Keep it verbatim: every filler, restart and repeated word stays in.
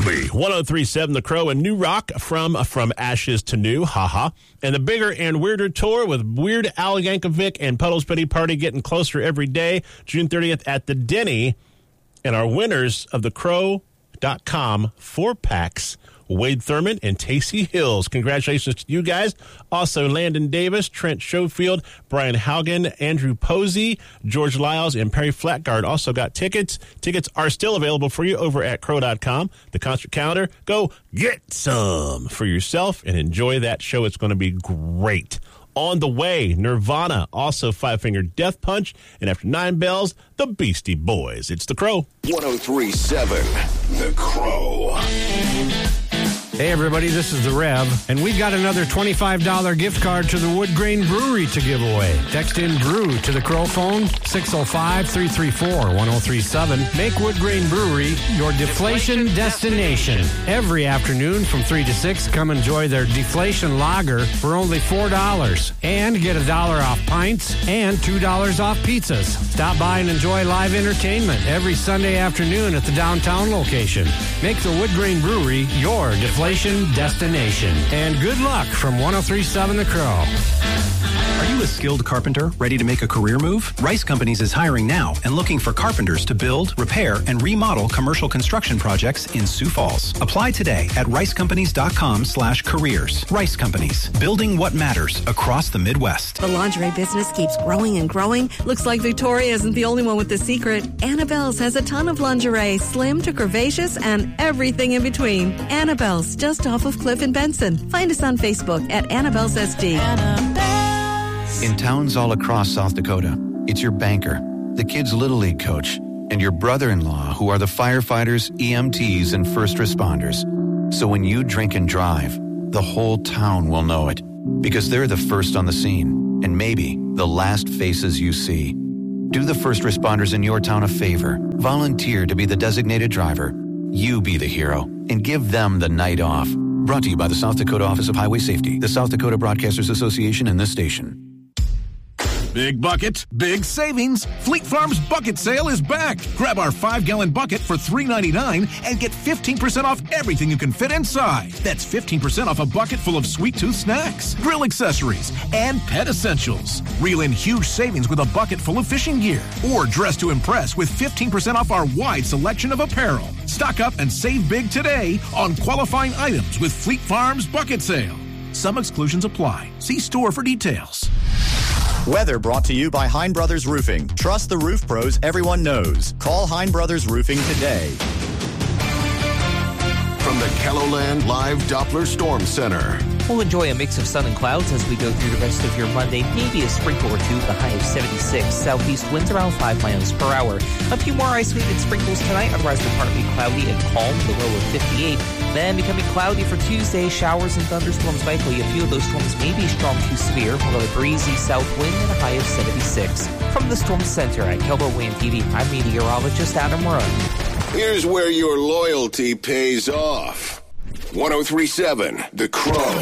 B. one oh three point seven The Crow and New Rock from From Ashes to New, haha. And the bigger and weirder tour with Weird Al Yankovic and Puddles Pity Party getting closer every day, June thirtieth at the Denny. And our winners of the crow dot com four packs, Wade Thurman and Tacey Hills. Congratulations to you guys. Also, Landon Davis, Trent Schofield, Brian Haugen, Andrew Posey, George Lyles, and Perry Flatguard also got tickets. Tickets are still available for you over at crow dot com. The concert calendar, go get some for yourself and enjoy that show. It's going to be great. On the way, Nirvana, also Five Finger Death Punch, and after nine bells, the Beastie Boys. It's The Crow. one oh three point seven The Crow. Hey, everybody, this is The Rev, and we've got another twenty-five dollars gift card to the Wood Grain Brewery to give away. Text in BREW to the Crow phone, six oh five, three three four, one oh three seven. Make Wood Grain Brewery your deflation destination. Every afternoon from three to six, come enjoy their deflation lager for only four dollars. And get a dollar off pints and two dollars off pizzas. Stop by and enjoy live entertainment every Sunday afternoon at the downtown location. Make the Wood Grain Brewery your deflation destination. And good luck from one oh three point seven The Crow. Are you a skilled carpenter ready to make a career move? Rice Companies is hiring now and looking for carpenters to build, repair, and remodel commercial construction projects in Sioux Falls. Apply today at rice companies dot com slash careers. Rice Companies, building what matters across the Midwest. The lingerie business keeps growing and growing. Looks like Victoria isn't the only one with the secret. Annabelle's has a ton of lingerie, slim to curvaceous and everything in between. Annabelle's, just off of Cliff and Benson. Find us on Facebook at Annabelle's S D. In towns all across South Dakota, it's your banker, the kids' Little League coach, and your brother-in-law who are the firefighters, E M Ts, and first responders. So when you drink and drive, the whole town will know it, because they're the first on the scene, and maybe the last faces you see. Do the first responders in your town a favor. Volunteer to be the designated driver. You be the hero, and give them the night off. Brought to you by the South Dakota Office of Highway Safety, the South Dakota Broadcasters Association, and this station. Big buckets, big savings. Fleet Farm's bucket sale is back. Grab our five-gallon bucket for three ninety-nine and get fifteen percent off everything you can fit inside. That's fifteen percent off a bucket full of sweet tooth snacks, grill accessories, and pet essentials. Reel in huge savings with a bucket full of fishing gear. Or dress to impress with fifteen percent off our wide selection of apparel. Stock up and save big today on qualifying items with Fleet Farm's bucket sale. Some exclusions apply. See store for details. Weather brought to you by Hein Brothers Roofing. Trust the roof pros everyone knows. Call Hein Brothers Roofing today. From the Kelloland Live Doppler Storm Center. We'll enjoy a mix of sun and clouds as we go through the rest of your Monday. Maybe a sprinkle or two, the high of seventy-six. Southeast winds around five miles per hour. A few more isolated sprinkles tonight, otherwise they're partly cloudy and calm, the low of fifty-eight. Then becoming cloudy for Tuesday, showers and thunderstorms likely. A few of those storms may be strong to severe, although a breezy south wind and a high of seventy-six. From the Storm Center at Kelbo Wind T V, I'm meteorologist Adam Run. Here's where your loyalty pays off. one oh three point seven The Crow.